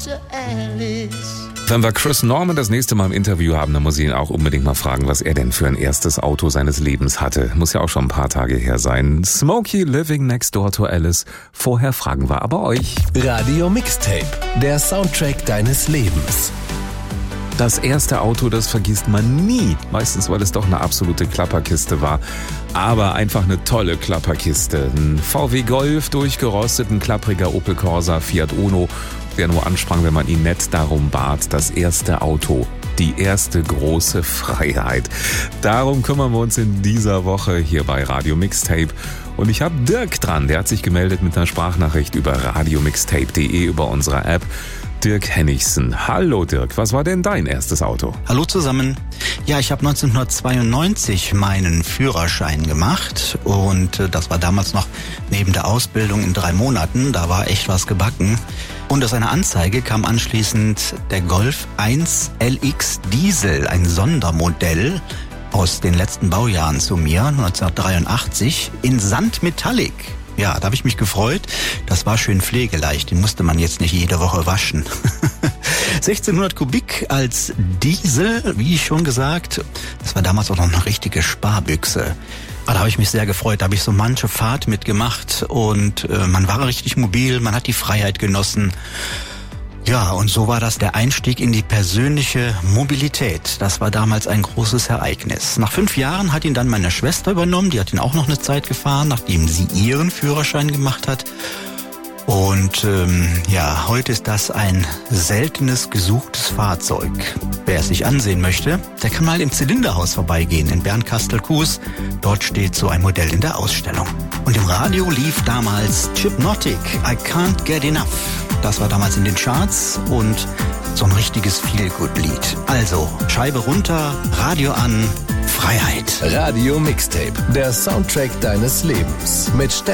to Alice. Wenn wir Chris Norman das nächste Mal im Interview haben, dann muss ich ihn auch unbedingt mal fragen, was er denn für ein erstes Auto seines Lebens hatte. Muss ja auch schon ein paar Tage her sein. Smokey Living Next Door to Alice. Vorher fragen wir aber euch. Radio Mixtape, der Soundtrack deines Lebens. Das erste Auto, das vergisst man nie. Meistens, weil es doch eine absolute Klapperkiste war. Aber einfach eine tolle Klapperkiste. Ein VW Golf, durchgerostet, ein klappriger Opel Corsa, Fiat Uno, der nur ansprang, wenn man ihn nett darum bat. Das erste Auto. Die erste große Freiheit. Darum kümmern wir uns in dieser Woche hier bei Radio Mixtape. Und ich habe Dirk dran. Der hat sich gemeldet mit einer Sprachnachricht über radiomixtape.de, über unsere App. Dirk Henningsen. Hallo Dirk, was war denn dein erstes Auto? Hallo zusammen. Ja, ich habe 1992 meinen Führerschein gemacht und das war damals noch neben der Ausbildung in 3 Monaten. Da war echt was gebacken. Und aus einer Anzeige kam anschließend der Golf 1 LX Diesel, ein Sondermodell aus den letzten Baujahren zu mir, 1983, in Sandmetallic. Ja, da habe ich mich gefreut. Das war schön pflegeleicht. Den musste man jetzt nicht jede Woche waschen. 1600 Kubik als Diesel, wie ich schon gesagt. Das war damals auch noch eine richtige Sparbüchse. Aber da habe ich mich sehr gefreut. Da habe ich so manche Fahrt mitgemacht und man war richtig mobil. Man hat die Freiheit genossen. Ja, und so war das der Einstieg in die persönliche Mobilität. Das war damals ein großes Ereignis. Nach 5 Jahren hat ihn dann meine Schwester übernommen. Die hat ihn auch noch eine Zeit gefahren, nachdem sie ihren Führerschein gemacht hat. Und ja, heute ist das ein seltenes, gesuchtes Fahrzeug. Wer es sich ansehen möchte, der kann mal im Zylinderhaus vorbeigehen in Bernkastel-Kues. Dort steht so ein Modell in der Ausstellung. Und im Radio lief damals Hypnotic, I Can't Get Enough. Das war damals in den Charts und so ein richtiges Feel-Good-Lied. Also, Scheibe runter, Radio an, Freiheit. Radio Mixtape, der Soundtrack deines Lebens. Mit